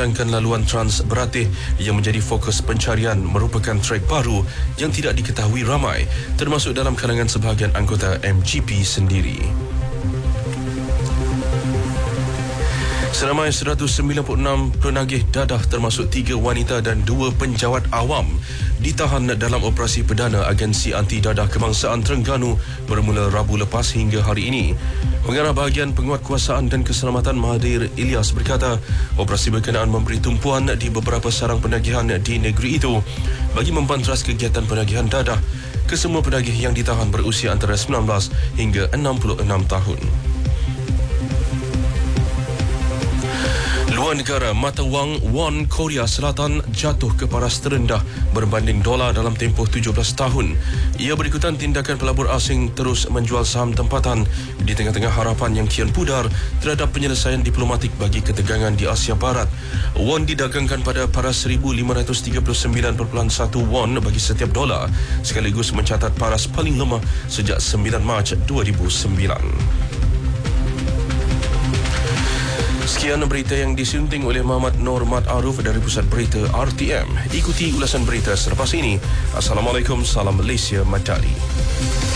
mencadangkan laluan trans beratih yang menjadi fokus pencarian merupakan trek baru yang tidak diketahui ramai, termasuk dalam kalangan sebahagian anggota MGP sendiri. Seramai 196 penagih dadah termasuk 3 wanita dan 2 penjawat awam ditahan dalam operasi perdana Agensi Anti Dadah Kebangsaan Terengganu bermula Rabu lepas hingga hari ini. Pengarah Bahagian Penguatkuasaan dan Keselamatan Mahathir Ilyas berkata, operasi berkenaan memberi tumpuan di beberapa sarang penagihan di negeri itu bagi membanteras kegiatan penagihan dadah ke semua penagih yang ditahan berusia antara 19 hingga 66 tahun. Luar negara, mata wang won Korea Selatan jatuh ke paras terendah berbanding dolar dalam tempoh 17 tahun. Ia berikutan tindakan pelabur asing terus menjual saham tempatan di tengah-tengah harapan yang kian pudar terhadap penyelesaian diplomatik bagi ketegangan di Asia Barat. Won didagangkan pada paras 1,539.1 won bagi setiap dolar, sekaligus mencatat paras paling lemah sejak 9 Mac 2009. Sekian berita yang disunting oleh Muhammad Nur Mat Aruf dari Pusat Berita RTM. Ikuti ulasan berita selepas ini. Assalamualaikum, salam Malaysia Madani.